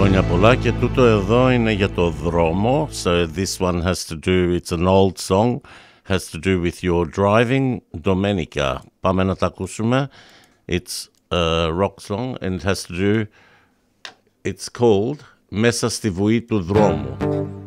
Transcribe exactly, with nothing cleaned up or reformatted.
Χρόνια πολλά και τούτο εδώ είναι για το δρόμο. So this one has to do, it's an old song, has to do with your driving. Domenica. Πάμε να τα ακούσουμε. It's a rock song and it has to do, it's called Μέσα στη βουή του δρόμου.